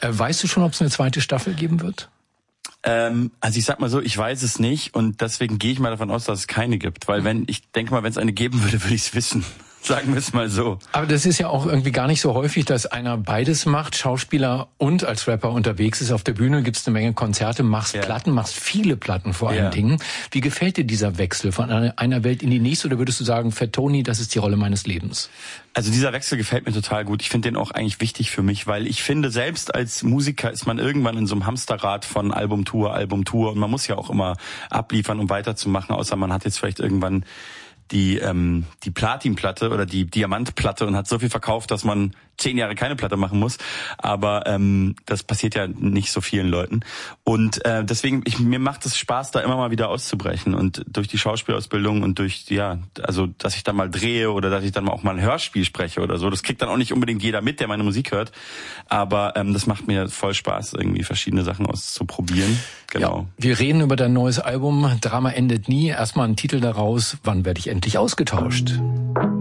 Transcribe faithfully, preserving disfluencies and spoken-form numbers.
Äh, weißt du schon, ob es eine zweite Staffel geben wird? Ähm, also ich sag mal so, ich weiß es nicht und deswegen gehe ich mal davon aus, dass es keine gibt. Weil wenn, ich denke mal, wenn es eine geben würde, würde ich es wissen. Sagen wir es mal so. Aber das ist ja auch irgendwie gar nicht so häufig, dass einer beides macht, Schauspieler und als Rapper unterwegs ist. Auf der Bühne gibt's eine Menge Konzerte, machst ja. Platten, machst viele Platten vor allen ja. Dingen. Wie gefällt dir dieser Wechsel von einer Welt in die nächste? Oder würdest du sagen, Fat Tony, das ist die Rolle meines Lebens? Also dieser Wechsel gefällt mir total gut. Ich finde den auch eigentlich wichtig für mich, weil ich finde, selbst als Musiker ist man irgendwann in so einem Hamsterrad von Albumtour, Albumtour und man muss ja auch immer abliefern, um weiterzumachen, außer man hat jetzt vielleicht irgendwann die ähm, die Platinplatte oder die Diamantplatte und hat so viel verkauft, dass man zehn Jahre keine Platte machen muss. Aber ähm, das passiert ja nicht so vielen Leuten. Und äh, deswegen, ich, mir macht es Spaß, da immer mal wieder auszubrechen. Und durch die Schauspielausbildung und durch, ja, also dass ich dann mal drehe oder dass ich dann auch mal ein Hörspiel spreche oder so. Das kriegt dann auch nicht unbedingt jeder mit, der meine Musik hört. Aber ähm, das macht mir voll Spaß, irgendwie verschiedene Sachen auszuprobieren. Genau. Ja, wir reden über dein neues Album Drama endet nie. Erstmal ein Titel daraus, wann werde ich endlich ausgetauscht?